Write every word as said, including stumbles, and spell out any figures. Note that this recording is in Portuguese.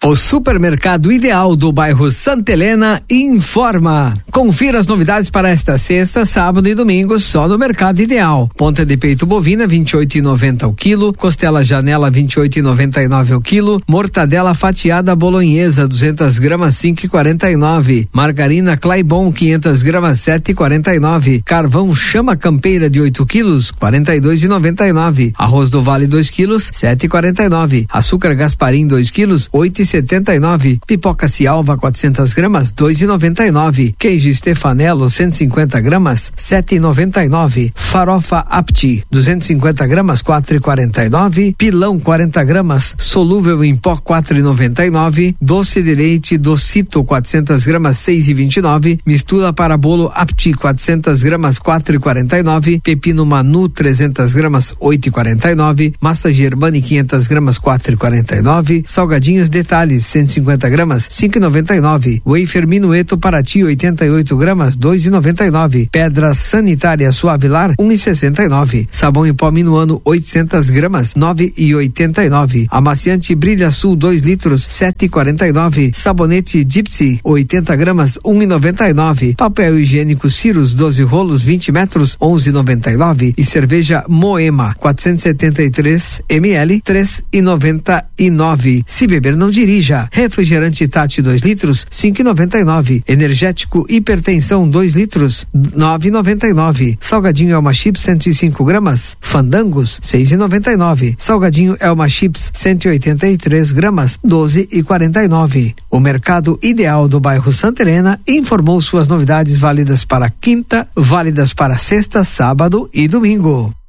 O Supermercado Ideal do bairro Santa Helena informa. Confira as novidades para esta sexta, sábado e domingo só no Mercado Ideal. Ponta de peito bovina vinte e oito e noventa o quilo, costela janela vinte e oito e noventa e nove o quilo, mortadela fatiada bolonhesa duzentas gramas cinco e quarenta e nove, margarina Claibon quinhentas gramas sete e quarenta e nove, carvão Chama Campeira de oito quilos quarenta e dois e noventa e nove, arroz do Vale dois quilos sete e quarenta e nove, açúcar Gasparim dois quilos oito e setenta e nove, pipoca Cialva quatrocentas gramas dois e noventa e nove, queijo Stefanello cento e cinquenta gramas sete e noventa e nove, farofa Apti duzentos e cinquenta gramas quatro e quarenta e nove, pilão quarenta gramas solúvel em pó quatro e noventa e nove, doce de leite Docito quatrocentas gramas seis e vinte e nove, mistura para bolo Apti quatrocentas gramas quatro e quarenta e nove, pepino Manu trezentas gramas oito e quarenta e nove, massa Germani quinhentas gramas quatro e quarenta e nove, salgadinhos Detalhes cento e cinquenta gramas cinco e noventa e nove, wafer Minueto Paraty oitenta e oito gramas dois e noventa e nove, pedra sanitária Suavilar um e sessenta e nove, sabão em pó Minuano oitocentas gramas nove e oitenta e nove, amaciante Brilha Sul dois litros sete e quarenta e nove, sabonete Gypsy oitenta gramas um e noventa e nove, papel higiênico Cirus doze rolos vinte metros onze e noventa e nove e cerveja Moema quatrocentos e setenta e três mililitros três e noventa e nove. Se beber não dirija. Refrigerante Tati dois litros cinco e noventa e nove, energético Hipertensão dois litros nove e noventa e nove, salgadinho Elma Chips cento e cinco gramas, Fandangos seis e noventa e nove, salgadinho Elma Chips cento e oitenta e três gramas doze e quarenta e nove. O Mercado Ideal do bairro Santa Helena informou suas novidades válidas para quinta, válidas para sexta, sábado e domingo.